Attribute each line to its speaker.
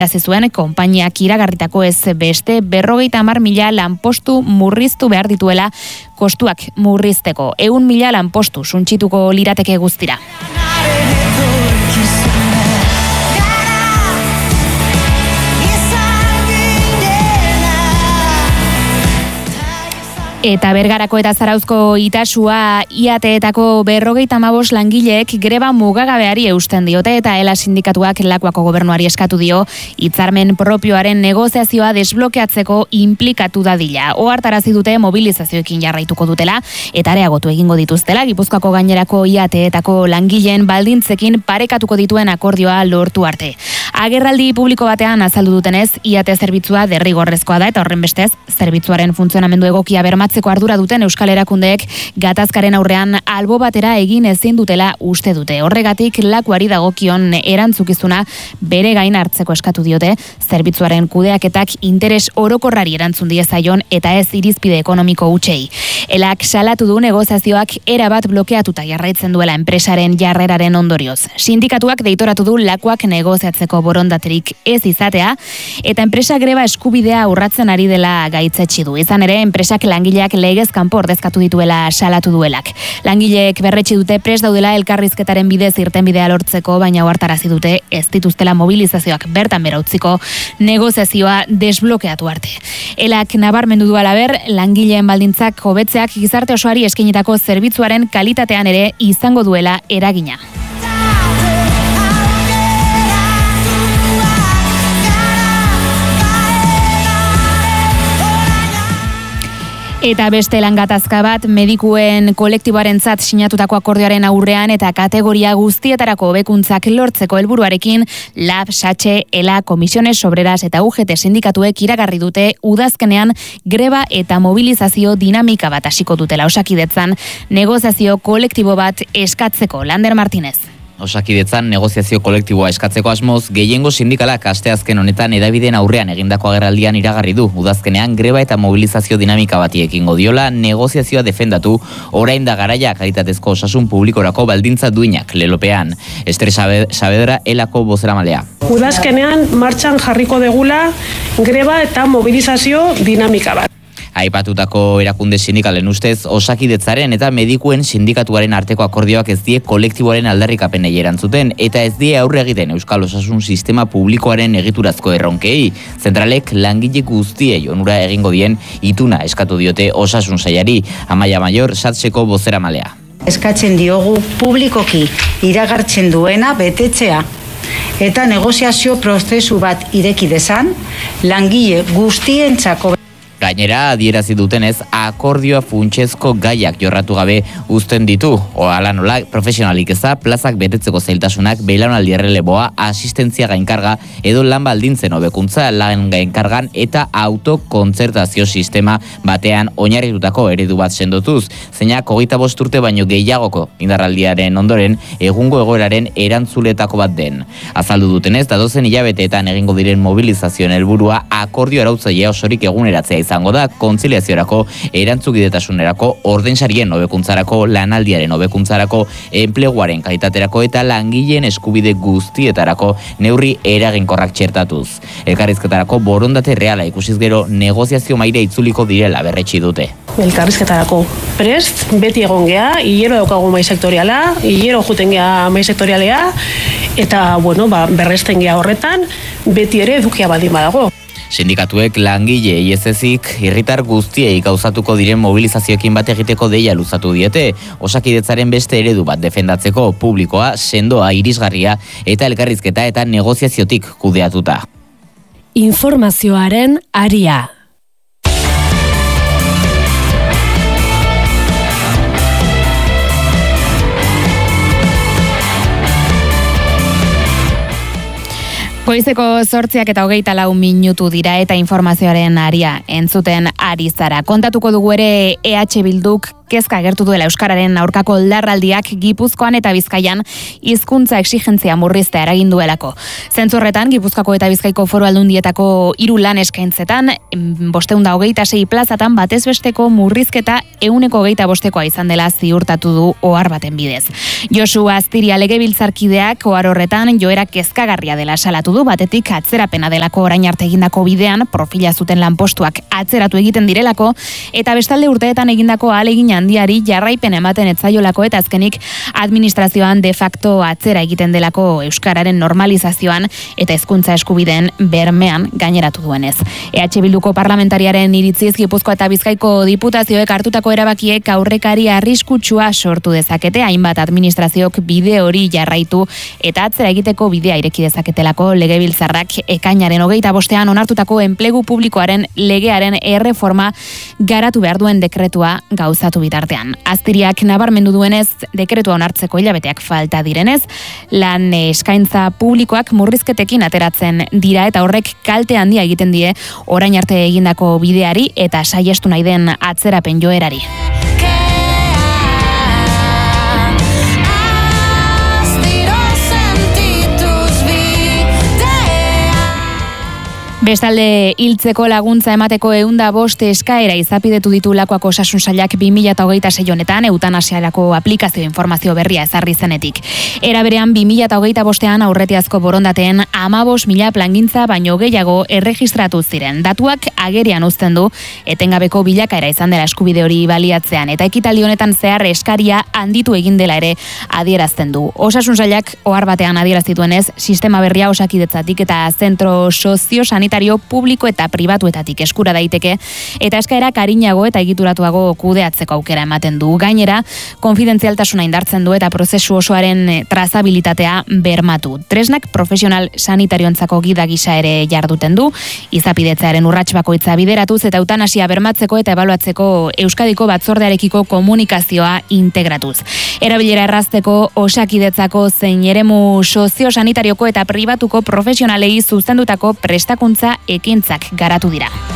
Speaker 1: zuen konpainiak iragarritako ez beste 50.000 lanpostu murriztu behar dituela kostuak murrizteko. 100.000 lanpostu suntsituko lirateke guztira. Eta Bergarako eta Zarauzko itasua IATetako 55 langileek greba mugagabeari eusten diote eta ELA sindikatuak Lakuako gobernuari eskatu dio hitzarmen propioaren negoziazioa desblokeatzeko inplikatu dadila. Ohartarazi dute mobilizazioekin jarraituko dutela eta areagotu egingo dituztela Gipuzkoako gainerako IATetako langileen baldintzekin parekatuko dituen akordioa lortu arte. Agerraldi publiko batean azaldu dutenez, IAT zerbitzua derrigorrezkoa da eta horren bestez, zerbitzuaren funtzionamendu egokia bermatzeko ardura duten euskal erakundeek gatazkaren aurrean albo batera egin ezin dutela uste dute. Horregatik Lakuari dagokion erantzukizuna bere gain hartzeko eskatu diote, zerbitzuaren kudeaketak interes orokorrari erantzun diezaion eta ez irizpide ekonomiko hutsei. ELAk salatu du negoziazioak erabat blokeatuta jarraitzen duela enpresaren jarreraren ondorioz. Sindikatuak deitoratu du Lakuak negoziatzeko borondaterik ez izatea eta enpresa greba eskubidea urratzen ari dela gaitzetsi du. Izan ere, enpresak langileak legez kanpo ordezkatu dituela salatu duelak. Langileek berretsi dute prest daudela elkarrizketaren bidez irtenbidea lortzeko, baina ohartarazi dute ez dituztela mobilizazioak bertan bera utziko negoziazioa desblokeatu arte. ELAk nabarmendu du halaber, langileen baldintzak hobetzeak gizarte osoari eskainitako zerbitzuaren kalitatean ere izango duela eragina. Eta beste lan gatazka bat medikuen kolektiboarentzat sinatutako akordioaren aurrean eta kategoria guztietarako hobekuntzak lortzeko helburuarekin LAB, SATXE, ELA, Comisiones Obreras eta UGT sindikatuek iragarri dute udazkenean greba eta mobilizazio dinamika bat hasiko dutela Osakidetzan negoziazio kolektibo bat eskatzeko. Lander Martínez.
Speaker 2: Osakidetzan negoziazio kolektiboa eskatzeko asmoz, gehiengo sindikalak asteazken honetan hedabideen aurrean egindako agerraldian iragarri du. Udazkenean greba eta mobilizazio dinamika bati ekingo diola, negoziazioa defendatu, orain da garaia kalitatezko osasun publikorako baldintza duinak lelopean. Ester Saavedra ELAko bozeramalea.
Speaker 3: Udazkenean martxan jarriko degula greba eta mobilizazio dinamika bat.
Speaker 2: Aipatutako erakunde sindikalen ustez, Osakidetzaren eta medikuen sindikatuaren arteko akordioak ez die kolektiboaren aldarrikapenei erantzuten eta ez die aurre egiten euskal osasun sistema publikoaren egiturazko erronkei. Zentralek langile guztiei onura egingo dien ituna eskatu diote osasun sailari. Amaia Maior, SATXeko bozeramalea.
Speaker 4: Eskatzen diogu publikoki iragartzen duena betetzea eta negoziazio prozesu bat ireki dezan langile guztientzako.
Speaker 2: Gainera, adierazi dutenez, akordioa funtsezko gaiak jorratu gabe uzten ditu. Hala nola, profesionalik eza, plazak betetzeko zailtasunak, belaunaldi erreleboa, asistentzia gainkarga, edo lan baldintzen hobekuntza, lan gainkargan eta autokontzertazio sistema batean oinarritutako eredu bat sendotuz. Zeinak 25 urte baino gehiagoko indarraldiaren ondoren, egungo egoeraren erantzuletako bat den. Azaldu dutenez, datozen hilabeteetan egingo diren mobilizazioen helburua akordio arautzailea osorik eguneratzea izango da, kontziliaziorako, erantzukidetasunerako, ordainsarien hobekuntzarako, lanaldiaren hobekuntzarako, enpleguaren kalitaterako eta langileen eskubide guztietarako neurri eraginkorrak txertatuz. Elkarrizketarako borondate reala ikusiz gero negoziazio maila itzuliko direla berretsi dute.
Speaker 3: Elkarrizketarako prest, beti egon gea, hilero daukagu mai sektoriala, hilero juten gea mai sektorialea, eta berresten gea horretan, beti ere edukia baldin badago.
Speaker 2: Sindikatuek langileei ez ezik, herritar guztiei gauzatuko diren mobilizazioekin bat egiteko deia luzatu diete. Osakidetzaren beste eredu bat defendatzeko publikoa, sendoa, irisgarria eta elkarrizketa eta negoziaziotik kudeatuta.
Speaker 5: Informazioaren aria.
Speaker 1: Goizeko 8:24 minutu dira eta informazioaren aria entzuten ari zara. Kontatuko dugu ere EH Bilduk kezka agertu duela euskararen aurkako oldarraldiak Gipuzkoan eta Bizkaian hizkuntza exigentzia murriztea eragin duelako. Zentzu horretan, Gipuzkoako eta Bizkaiko Foru Aldundietako 3 lan eskaintzetan, 526 plazatan batez besteko murrizketa 125 izan dela ziurtatu du ohar baten bidez. Josu Astiria legebiltzarkideak ohar horretan joera kezkagarria dela salatu du, batetik atzerapena delako orain arte egindako bidean, profila zuten lanpostuak atzeratu egiten direlako, eta bestalde urteetan egindako ahalegin handiari jarraipen ematen etzaiolako, eta azkenik administrazioan de facto atzera egiten delako euskararen normalizazioan eta hezkuntza eskubideen bermean gaineratu duenez. EH Bilduko parlamentariaren iritziz Gipuzkoa eta Bizkaiko diputazioek hartutako erabakiek aurrekari arriskutsua sortu dezakete, hainbat administraziok bide hori jarraitu eta atzera egiteko bidea ireki dezaketelako legebiltzarrak ekainaren 25 onartutako enplegu publikoaren legearen erreforma garatu behar duen dekretua gauzatu bitartean. Astiriak nabarmendu duenez, dekretua onartzeko hilabeteak falta direnez, lan eskaintza publikoak murrizketekin ateratzen dira eta horrek kalte handia egiten die orain arte egindako bideari eta saiestu nahi den atzerapen joerari. Bestalde, hiltzeko laguntza emateko 105 eskaera izapidetu ditu Lakuako Osasun Sailak 2026 honetan eutanasiarako aplikazio informazio berria ezarri zenetik. Era berean 2025ean aurretiazko borondateen 15.000 plangintza baino gehiago erregistratu ziren. Datuak agerian uzten du etengabeko bilakaera izan dela eskubide hori baliatzean eta ekitaldi honetan zehar eskaria handitu egin dela ere adierazten du. Osasun Sailak ohar batean adierazituenez, sistema berria Osakidetzatik eta zentro soziosanitario publiko eta pribatuetatik eskura daiteke eta eskaera karinago eta egituratuago kudeatzeko aukera ematen du. Gainera, konfidentzialtasuna indartzen du eta prozesu osoaren trazabilitatea bermatu. Tresnak profesional sanitarioentzako gida gisa ere jarduten du, izapidetzearen urrats bakoitza bideratuz eta eutanasia bermatzeko eta ebaluatzeko Euskadiko batzordearekiko komunikazioa integratuz. Erabilera errazteko Osakidetzako zein eremu soziosanitarioko eta pribatuko profesionalei zuzendutako prestakuntza ekintzak garatu dira.